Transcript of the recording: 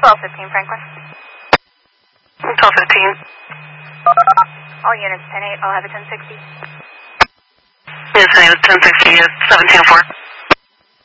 1215 Franklin. 1215. All units 10-8, I'll have a 1060. Units 10-8, 1060, 1704.